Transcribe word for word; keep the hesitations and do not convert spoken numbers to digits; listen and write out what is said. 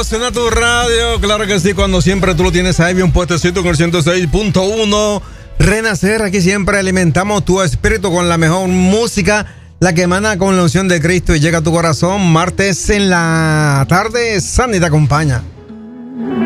suena tu radio, claro que sí, cuando siempre tú lo tienes ahí bien puestecito con el ciento seis punto uno. Renacer, aquí siempre alimentamos tu espíritu con la mejor música, la que emana con la unción de Cristo y llega a tu corazón. Martes en la tarde, Sandy te acompaña.